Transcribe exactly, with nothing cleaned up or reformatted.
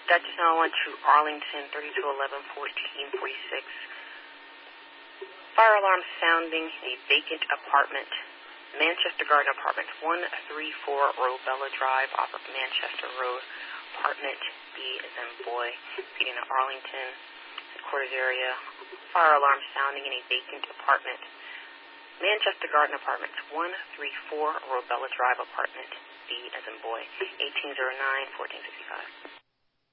Dutchess nine one one to Arlington, thirty-two eleven, fourteen forty-six. Fire alarm sounding in a vacant apartment, Manchester Garden Apartments, one thirty-four Robella Drive, off of Manchester Road, apartment B as in boy, feeding to Arlington, headquarters area. Fire alarm sounding in a vacant apartment, Manchester Garden Apartments, one thirty-four Robella Drive, apartment B as in boy, eighteen oh nine, fourteen sixty-five.